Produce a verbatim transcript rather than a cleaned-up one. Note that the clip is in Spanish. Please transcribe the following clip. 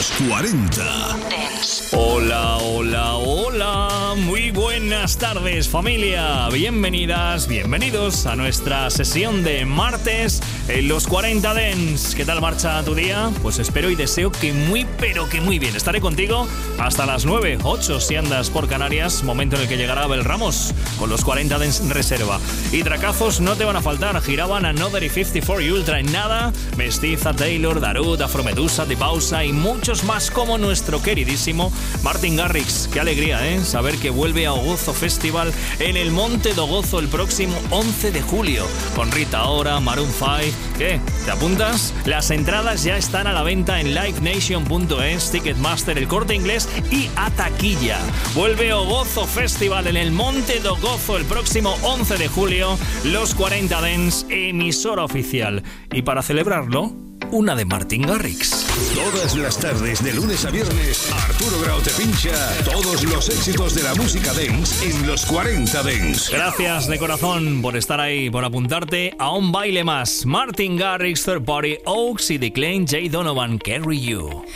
Los cuarenta Dance. Hola, hola, hola. Muy buenas tardes, familia. Bienvenidas, bienvenidos a nuestra sesión de martes en Los cuarenta Dance. ¿Qué tal marcha tu día? Pues espero y deseo que muy, pero que muy bien. Estaré contigo hasta las nueve, ocho si andas por Canarias, momento en el que llegará Abel Ramos con Los cuarenta Dance Reserva. Y tracazos no te van a faltar. Giraban Another y cincuenta y cuatro y Ultra en nada, Mestiza, Taylor, Darut, Afromedusa, De Pausa y muchos más como nuestro queridísimo Martin Garrix. Qué alegría, ¿eh? Saber que vuelve a Ogozo Festival en el Monte do Gozo el próximo once de julio con Rita Ora, Maroon cinco. ¿Qué? ¿Te apuntas? Las entradas ya están a la venta en live nation punto es, Ticketmaster, El Corte Inglés y a taquilla. Vuelve Ogozo Festival en el Monte do Gozo el próximo once de julio. Los cuarenta Dance, emisora oficial. Y para celebrarlo, una de Martin Garrix. Todas las tardes, de lunes a viernes, Arturo Grau te pincha todos los éxitos de la música dance en Los cuarenta Dance. Gracias de corazón por estar ahí, por apuntarte a un baile más. Martin Garrix, Third Party, Oaks y The Klein J. Donovan, Carry You.